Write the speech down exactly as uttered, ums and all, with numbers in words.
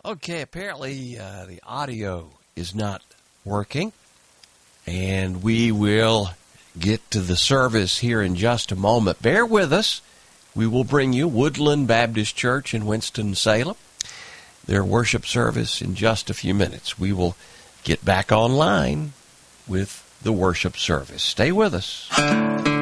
Okay, apparently uh, the audio is not working, and we will get to the service here in just a moment. Bear with us. We will bring you Woodland Baptist Church in Winston-Salem, their worship service in just a few minutes. We will get back online with the worship service. Stay with us.